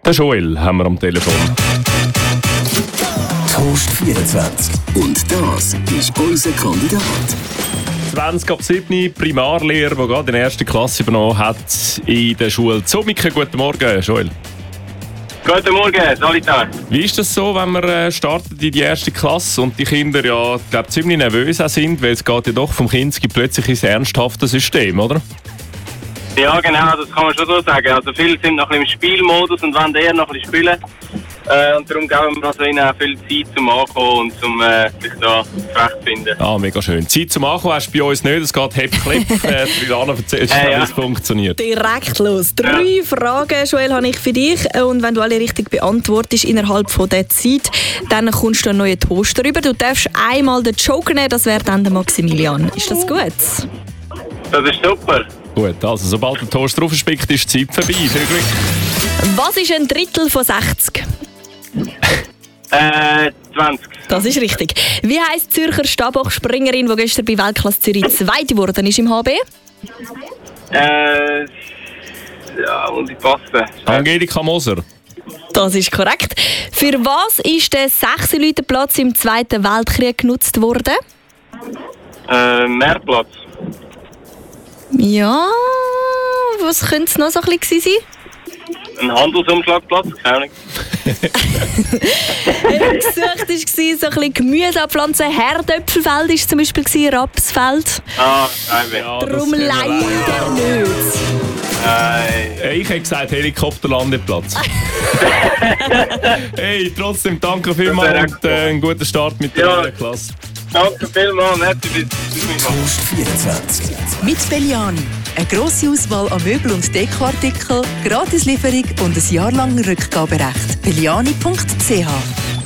Den Joel haben wir am Telefon. Toast 24. Und das ist unser Kandidat. 20 ab 7 Primarlehrer, der gerade in der ersten Klasse übernommen hat in der Schule Zumike. Guten Morgen, Joel. Guten Morgen, Salitar. Wie ist das so, wenn man startet in die erste Klasse und die Kinder ja glaub, ziemlich nervös auch sind, weil es geht ja doch vom Kinski plötzlich ins ernsthafte System, oder? Ja, genau, das kann man schon so sagen. Also viele sind noch ein bisschen im Spielmodus und wollen eher noch ein bisschen spielen. Und darum geben wir also ihnen auch viel Zeit zum Ankommen und zum sich da zurechtfinden. Ah, mega schön. Zeit zum Ankommen hast du bei uns nicht. Es geht hepp-klepp. Trilana, erzählst du, wie es funktioniert. Direkt los. 3 Fragen, Joel, habe ich für dich. Und wenn du alle richtig beantwortest innerhalb von der Zeit, dann kommst du einen neuen Toaster rüber. Du darfst einmal den Joker nehmen, das wäre dann der Maximilian. Ist das gut? Das ist super. Gut, also sobald der Toaster draufspickt, ist die Zeit vorbei. Viel Glück. Was ist ein Drittel von 60? 20. Das ist richtig. Wie heisst die Zürcher Stabhochspringerin, die gestern bei Weltklasse Zürich Zweite geworden ist im HB? Ja, muss ich passen. Angelika Moser. Das ist korrekt. Für was ist der 6-Leute-Platz im Zweiten Weltkrieg genutzt worden? Mehrplatz. Ja, was könnte es noch so ein bisschen sein? Ein Handelsumschlagplatz, keine Ahnung. Gesucht war so ein bisschen Gemüse abpflanzen. Herdöpfelfeld war zum Beispiel, Rapsfeld. Ah, nein, Ja, Darum das leider nicht. Ich hätte gesagt Helikopterlandeplatz. Hey, trotzdem danke vielmals und einen guten Start mit der neuen Klasse. Danke vielmals, merci bis Mittwoch. Toast 24. Mit Belliani. Eine grosse Auswahl an Möbel- und Dekoartikeln, Gratislieferung und ein jahrlanges Rückgaberecht. Belliani.ch